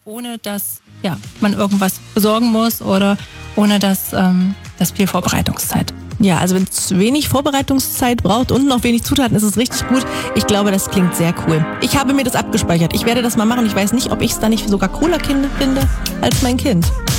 ohne dass man irgendwas besorgen muss oder ohne dass das viel Vorbereitungszeit. Ja, also wenn es wenig Vorbereitungszeit braucht und noch wenig Zutaten, ist es richtig gut. Ich glaube, das klingt sehr cool. Ich habe mir das abgespeichert. Ich werde das mal machen. Ich weiß nicht, ob ich es da nicht sogar cooler finde als mein Kind.